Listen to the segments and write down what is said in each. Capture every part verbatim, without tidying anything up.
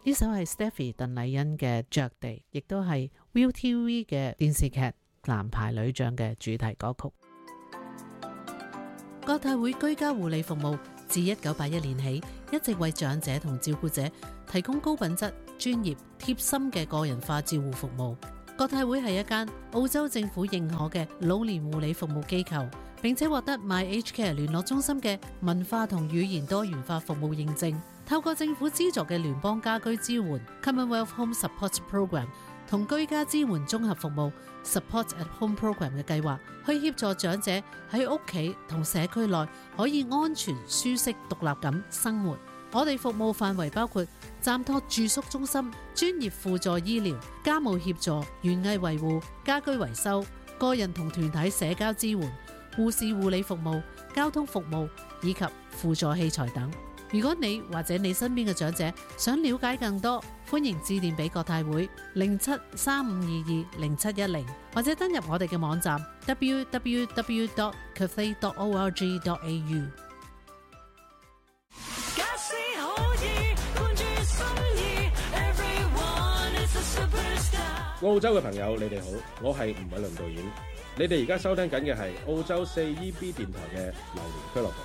呢首係 Stephy 鄧麗欣嘅《着地》，亦都係 ViuTV 嘅電視劇《男排女將》嘅主題歌曲。國泰會居家護理服務自一九八一年起，一直為長者同照顧者提供高品質、專業、貼心嘅個人化照護服務。國泰會係一間澳洲政府認可嘅老年護理服務機構，並且獲得 MyAgeCare 聯絡中心嘅文化同語言多元化服務認證。透過政府資助嘅聯邦家居支援 Commonwealth Home Support Program 同居家支援綜合服務 Support at Home Program 嘅計劃，去協助長者喺屋企同社區內可以安全、舒適、獨立咁生活。我哋服務範圍包括暫託住宿中心、專業輔助醫療、家務協助、園藝維護、家居維修、個人同團體社交支援、護士護理服務、交通服務以及輔助器材等。如果你或者你身邊嘅長者想了解更多，歡迎致電俾國泰會零七三五二二零七一零，或者登入我哋嘅網站 double-u double-u double-u dot cathay dot org dot a u。 澳洲嘅朋友，你哋好，我係吳偉倫導演，你哋而家收聽緊嘅係澳洲四 E B 電台嘅榴蓮俱樂部。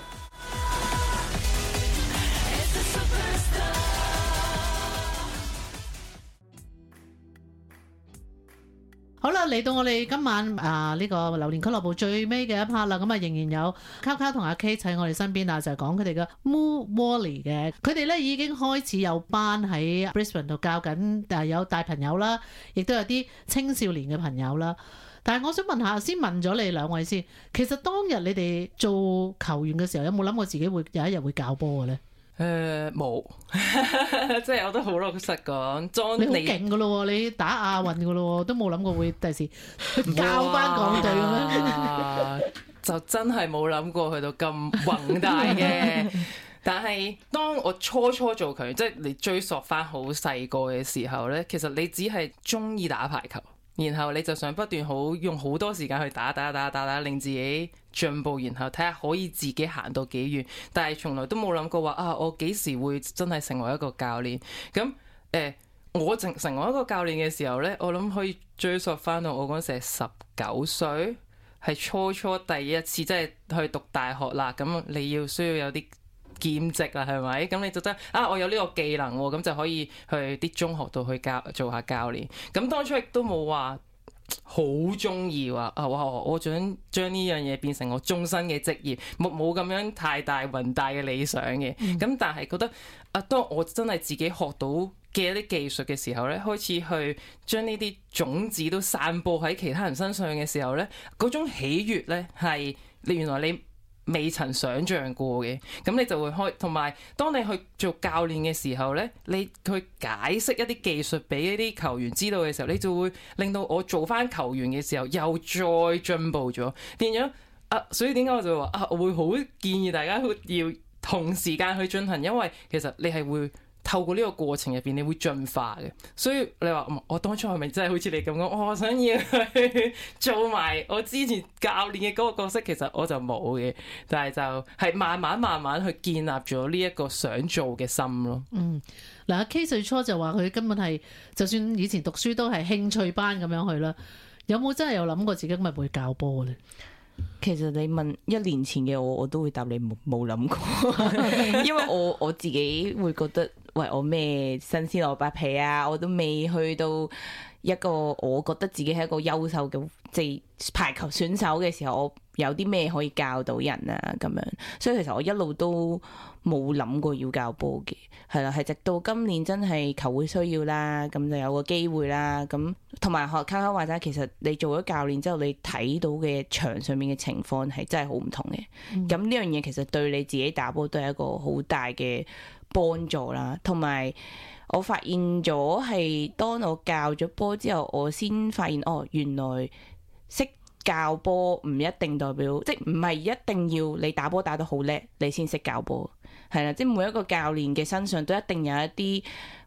好啦，嚟到我哋今晚啊呢個榴蓮俱樂部最尾嘅一 part 啦，咁啊仍然有 Cow 同阿 Kate 喺我哋身邊啊，就係講佢哋嘅 Moo Volley 嘅，佢哋咧已經開始有班喺 Brisbane 度教緊，但係有大朋友啦，亦都有啲青少年嘅朋友啦。但係我想問下，先問咗你兩位先，其實當日你哋做球員嘅時候，有冇諗過自己會有一日會教波嘅咧？ 誒冇、呃，即係我都好老實講，裝你好勁噶咯，你打亞運噶咯，都冇諗過會第時去教班港隊嘅咩？ 就真係冇諗過去到咁宏大嘅。但係當我初初做球員，即係你追溯翻好細個嘅時候呢，其實你只係中意打排球。然後你就想不斷好用好多時間去打打打打打，令自己進步，然後睇下可以自己行到幾遠。但係從來都冇諗過話啊，我幾時會真係成為一個教練？咁誒、呃，我成成為一個教練嘅時候呢，我諗可以追溯翻到我嗰時係十九歲，係初初第一次即係去讀大學啦。咁你要需要有啲兼職啦，係咪？咁你就得啊！我有呢個技能喎，咁就可以去啲中學度去教做下教練。咁當初亦都冇話好中意話啊！哇！我想將呢樣嘢變成我終身嘅職業，冇冇咁樣太大宏大嘅理想嘅。咁、嗯、但係覺得啊，當我真係自己學到嘅一啲技術嘅時候咧，開始去將呢啲種子都散播喺其他人身上嘅時候咧，嗰種喜悅咧係你原來你未曾想像過嘅，咁你就會開，同埋當你去做教練嘅時候呢，你去解釋一啲技術俾一啲球員知道嘅時候，你就會令到我做翻球員嘅時候又再進步咗，變咗啊！所以點解我就話啊，我會好建議大家要同時間去進行，因為其實你係會透過呢個過程入邊，你會進化嘅。所以你話我當初係咪真係好似你咁講？我想要去做埋我之前教練嘅嗰個角色，其實我就冇嘅。但係就係慢慢慢慢去建立咗呢一個想做嘅心咯。 嗯，嗱，阿 K 最初就話佢根本係，就算以前讀書都係興趣班咁樣去啦。有冇真係有諗過自己咪會教波咧？ 其實你問一年前嘅我，我都會答你冇冇諗過，因為我我自己會覺得，喂，我咩新鮮蘿蔔皮啊，我都未去到一個我覺得自己係一個優秀嘅即係排球選手嘅時候，我有啲咩可以教到人啊咁樣，所以其實我一路都冇諗過要教波嘅，係啦，係直到今年真係球會需要啦，咁就有個機會啦，咁同埋學卡卡話齋，其實你做咗教練之後，你睇到嘅場上面嘅情況係真係好唔同嘅，咁呢、嗯、樣嘢其實對你自己打波都係一個好大嘅幫助啦，同埋我發現咗係當我教咗波之後，我先發現哦，原來識教波唔一定代表，即係唔係一定要你打波打得好叻，你先識教波，係啦，即係每一個教練嘅身上都一定有一啲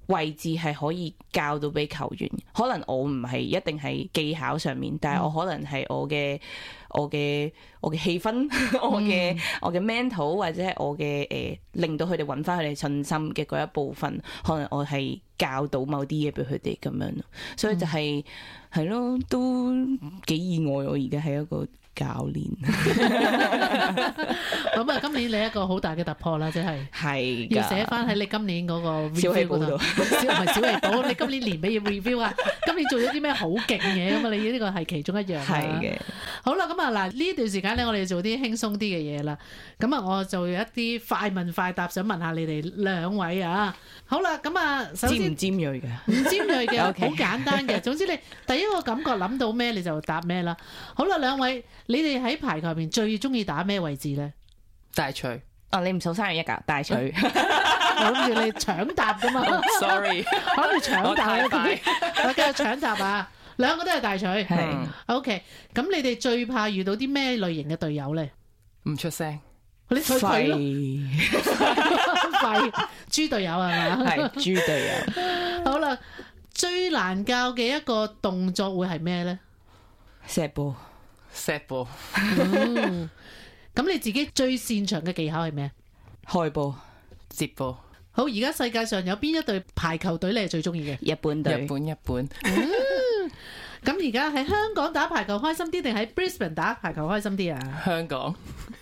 位置係可以教到俾球員。可能我唔係一定係技巧上面，但係我可能係我嘅我嘅我嘅氣氛，我嘅我嘅 mental 或者係我嘅誒、呃、令到佢哋揾翻佢哋信心嘅嗰一部分，可能我係教到某啲嘢俾佢哋咁樣咯。所以就係係咯，都幾意外。我而家係一個教練， 咁啊，今年你一個好大嘅突破啦，即係係要寫翻喺你今年嗰個小氣 review 嗰度， 簿度小唔係小氣簿，你今年年尾要 review 啊，今年做咗啲咩好勁嘢咁啊？你呢個係其中一樣啦。 係嘅。 好啦，咁啊嗱，呢段時間咧，我哋做啲輕鬆啲嘅嘢啦。咁啊，我就有一啲快問快答，想問下你哋兩位啊。好啦，咁啊，首尖先唔尖鋭嘅？ 唔尖鋭嘅，好 OK 簡單嘅。總之你第一個感覺諗到咩你就答咩啦。好啦，兩位，你哋喺排球入邊最中意打咩位置咧？ 大錘哦，你唔數三二一㗎，大錘。 我諗住你搶答噶嘛， ，sorry， 可能搶答啊， 我太快我繼續搶答啊！兩個都係大錘。 係 OK，咁你哋最怕遇到啲咩類型嘅隊友咧？ 唔出聲， 你退佢咯， 廢廢豬隊友係嘛？ 係豬隊友。 好啦，最難教嘅一個動作會係咩咧？ 射波。 set 波， 嗯咁你自己最擅長嘅技巧係咩？ 開波。 接波， 好，而家世界上有邊一隊排球隊你係最中意嘅？ 日本隊。 日本日本， 咁而家喺香港打排球開心啲，定喺 Brisbane 打排球開心啲啊？ 香港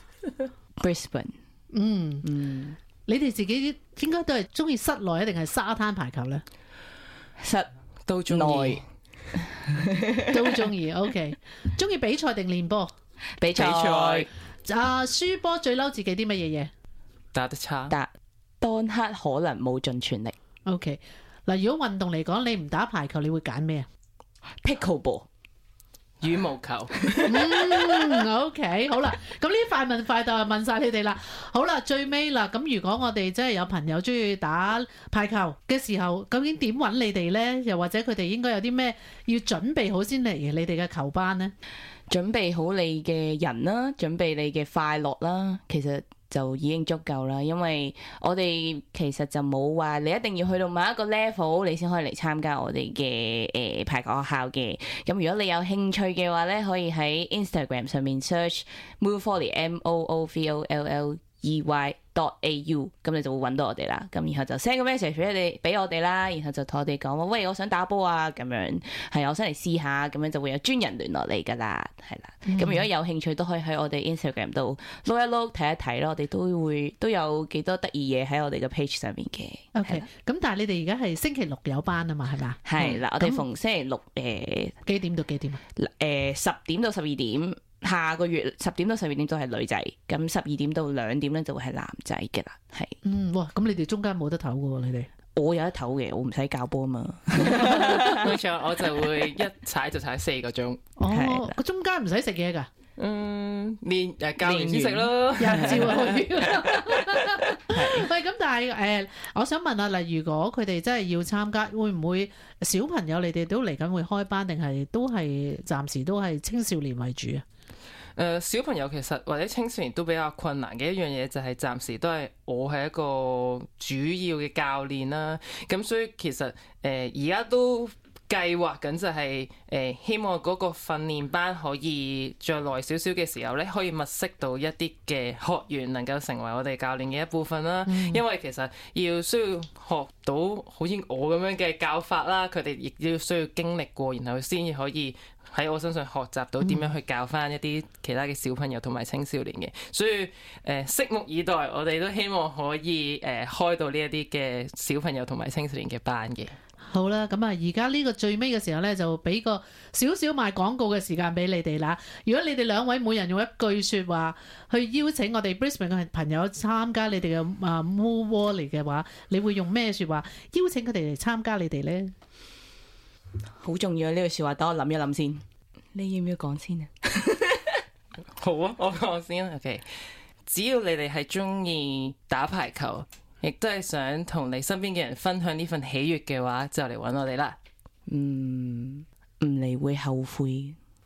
Brisbane。 嗯， 嗯， 你哋自己應該都係中意室內定係沙灘排球咧？ 室都中意內都中意。OK，中意比賽定練波？ 比賽。 比賽啊，輸波最嬲自己啲乜嘢嘢打得差， 但當刻可能冇盡全力。 ？OK，嗱，如果運動嚟講，你唔打排球，你會揀咩啊？ Pickleball。 羽毛球， 嗯，OK，好啦，咁呢快問快答就問晒你哋啦。好啦，最尾啦，咁如果我哋真係有朋友中意打排球嘅時候，究竟點揾你哋呢？又或者佢哋應該有啲咩要準備好先嚟你哋嘅球班呢？ 準備好你嘅人啦，準備你嘅快樂啦，其實就已經足夠啦。因為我哋其實就冇話你一定要去到某一個 level 你先可以嚟參加我哋嘅誒排球學校嘅。咁如果你有興趣嘅話咧，可以喺 Instagram 上面 search Move Volley M O O V O L L E Y dot A U， 咁你就會揾到我哋啦。咁然後就 send 個 message 俾你俾我哋啦，然後就同我哋講話，喂，我想打波啊，咁樣係我想嚟試下，咁樣就會有專人聯絡你噶啦，係啦。咁、嗯、如果有興趣都可以喺我哋 Instagram 度碌一碌睇一睇咯，我哋都會都有幾多得意嘢喺我哋嘅 page 上面嘅。 OK，咁但係你哋而家係星期六有班啊嘛，係嘛？ 係啦， 嗯、 我哋逢星期六誒、呃、 幾點到幾點啊？ 誒十點到十二點。下個月十點到十二點都係女仔，咁十二點到兩點咧就會係男仔嘅啦，係。 嗯，哇，咁你哋中間冇得唞嘅喎，你哋。 我有得唞嘅，我唔使教波啊嘛。 冇錯，我就會一踩就踩四個鐘。 哦，個中間唔使食嘢㗎。 嗯，練誒教完先食咯， 日照去。喂，咁但係誒、呃，我想問下，例如果佢哋真係要參加，會唔會小朋友你哋都嚟緊會開班，定係都係暫時都係青少年為主啊？ 誒、呃、小朋友其實或者青少年都比較困難嘅一樣嘢，就係暫時都係我係一個主要嘅教練啦。咁所以其實誒而家都計劃緊就係、是、誒、呃、希望嗰個訓練班可以再耐少少嘅時候咧，可以物色到一啲嘅學員能夠成為我哋教練嘅一部分啦。嗯、因為其實要需要學到好似我咁樣嘅教法啦，佢哋亦要需要經歷過，然後先至可以喺我身上學習到點樣去教翻一啲其他嘅小朋友同埋青少年嘅。所以誒、呃、拭目以待，我哋都希望可以誒、呃、開到呢一啲嘅小朋友同埋青少年嘅班嘅。 好啦，咁啊，而家呢個最尾嘅時候呢，就俾個少少賣廣告嘅時間俾你哋啦。如果你哋兩位每人用一句説話去邀請我哋 Brisbane 嘅朋友參加你哋嘅啊 Move Volley 嘅話，你會用咩説話邀請佢哋嚟參加你哋呢？ 好重要呢句説話，等我諗一諗先。你要唔要講先啊？ 好啊，我講先。OK， 只要你哋係中意打排球，亦都係想同你身邊嘅人分享呢份喜悅嘅話，就嚟揾我哋啦。 嗯，唔嚟會後悔。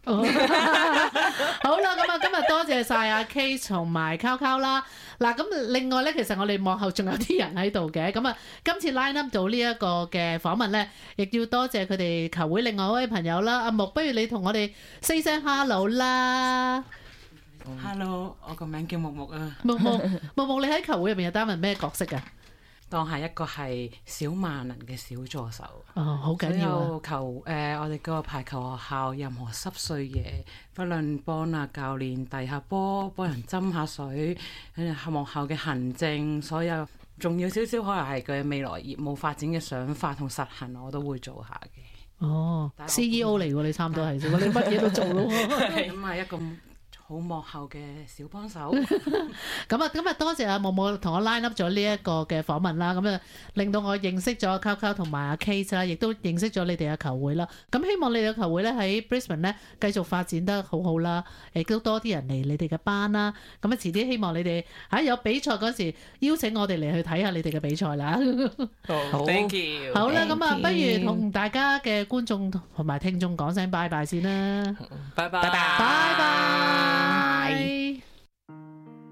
好啦，咁啊，今日多謝晒阿 K 同埋 Cow 啦。嗱，咁另外咧，其實我哋幕後仲有啲人喺度嘅。咁啊，今次 line up 到呢一個嘅訪問咧，亦要多謝佢哋球會另外一位朋友啦。阿木，不如你同我哋 say 聲 hello 啦。 Hello，我個名叫木木啊。 木木，木木，你喺球會入邊有擔任咩角色啊？ 當係一個係小萬能嘅小助手。 哦，好緊要啊！ 所有球誒、呃，我哋個排球學校任何濕碎嘢，不論幫啊教練遞下波，幫人斟下水，誒學校嘅行政，所有重要少少可能係佢未來業務發展嘅想法同實行，我都會做下嘅。 哦，C E O 嚟喎，你差唔多係，你乜嘢都做咯。 咁啊一個好幕後嘅小幫手。 咁啊，今日多謝阿木木同我 line up 咗呢一個嘅訪問啦，咁啊令到我認識咗 Cow 同埋阿 Kate 啦，亦都認識咗你哋嘅球會啦。咁希望你哋嘅球會咧喺 Brisbane 咧繼續發展得好好啦，亦都多啲人嚟你哋嘅班啦。咁啊遲啲希望你哋喺有比賽嗰時邀請我哋嚟去睇下你哋嘅比賽啦。 好 ，thank you。 好啦，咁啊 Thank 不 you 如同大家嘅觀眾同埋聽眾講聲拜拜先啦。 拜拜， 拜拜。